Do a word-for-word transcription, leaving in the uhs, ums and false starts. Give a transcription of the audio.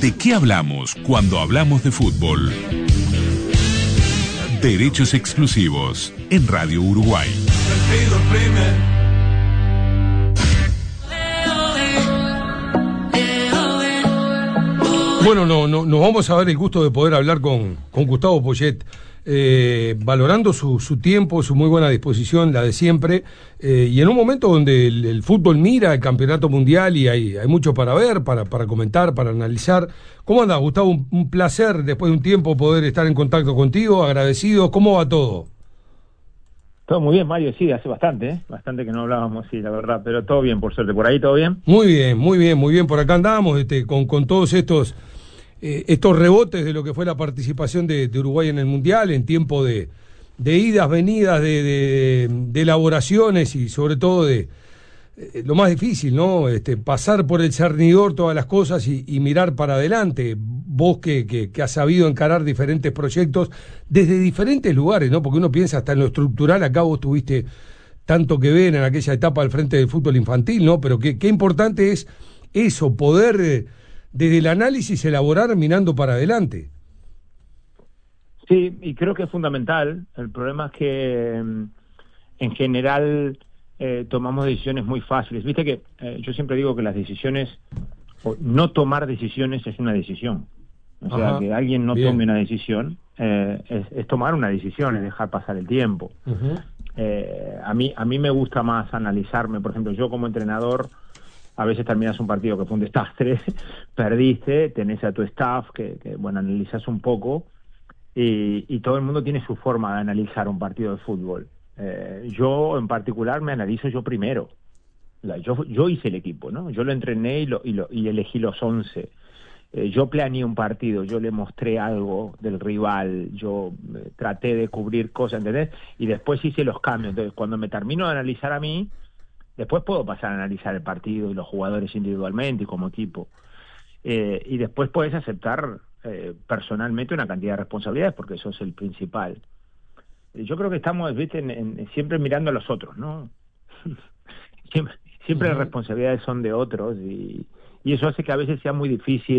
¿De qué hablamos cuando hablamos de fútbol? Derechos exclusivos en Radio Uruguay. Bueno, no, no, nos vamos a dar el gusto de poder hablar con, con Gustavo Poyet, eh, valorando su, su tiempo, su muy buena disposición, la de siempre, eh, y en un momento donde el, el fútbol mira el campeonato mundial y hay, hay mucho para ver, para, para comentar, para analizar. ¿Cómo andás, Gustavo? Un, un placer después de un tiempo poder estar en contacto contigo, agradecido. ¿Cómo va todo? Todo muy bien, Mario, sí, hace bastante, ¿eh? Bastante que no hablábamos, sí, la verdad, pero todo bien, por suerte. ¿Por ahí todo bien? Muy bien, muy bien, muy bien. Por acá andamos este, con, con todos estos... Eh, estos rebotes de lo que fue la participación de, de Uruguay en el Mundial, en tiempo de, de idas, venidas, de, de, de elaboraciones y sobre todo de eh, lo más difícil, ¿no? Este, pasar por el cernidor todas las cosas y, y mirar para adelante. Vos que, que, que has sabido encarar diferentes proyectos desde diferentes lugares, ¿no? Porque uno piensa hasta en lo estructural, acá vos tuviste tanto que ver en aquella etapa al frente del fútbol infantil, ¿no? Pero qué, qué importante es eso, poder... Eh, desde el análisis elaborar mirando para adelante. Sí, y creo que es fundamental. El problema es que en general eh, tomamos decisiones muy fáciles. Viste que eh, yo siempre digo que las decisiones, o no tomar decisiones es una decisión. O sea, Ajá, que alguien no bien. tome una decisión eh, es, es tomar una decisión, es dejar pasar el tiempo. Uh-huh. eh, a mí a mí me gusta más analizarme. Por ejemplo, yo como entrenador, a veces terminas un partido que fue un desastre, perdiste, tenés a tu staff que, que bueno, analizás un poco y, y todo el mundo tiene su forma de analizar un partido de fútbol. Eh, yo en particular me analizo yo primero. La, yo, yo hice el equipo, ¿no? Yo lo entrené y, lo, y, lo, y elegí los once. Eh, yo planeé un partido, yo le mostré algo del rival, yo eh, traté de cubrir cosas, ¿entendés? Y después hice los cambios. Entonces, cuando me termino de analizar a mí, después puedo pasar a analizar el partido y los jugadores individualmente y como equipo. Eh, y después puedes aceptar eh, personalmente una cantidad de responsabilidades, porque eso es el principal. Eh, yo creo que estamos, viste, en, en, siempre mirando a los otros, ¿no? siempre siempre uh-huh. las responsabilidades son de otros y, y eso hace que a veces sea muy difícil